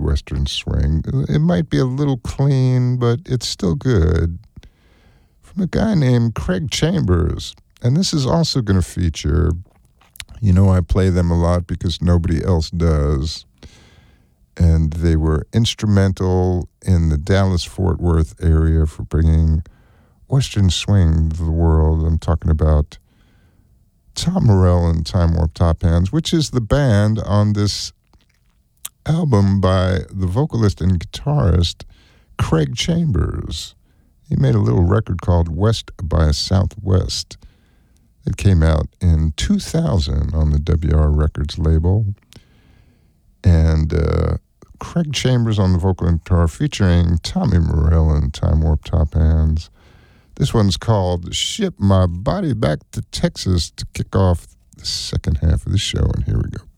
Western swing. It might be a little clean, but it's still good. From a guy named Craig Chambers. And this is also going to feature, I play them a lot because nobody else does. And they were instrumental in the Dallas-Fort Worth area for bringing Western swing to the world. I'm talking about Tom Morell and Time Warp Top Hands, which is the band on this album by the vocalist and guitarist Craig Chambers. He made a little record called West by Southwest. It came out in 2000 on the WR Records label. And Craig Chambers on the vocal and guitar featuring Tommy Morell and Time Warp Top Hands. This one's called Ship My Body Back to Texas to kick off the second half of the show. And here we go.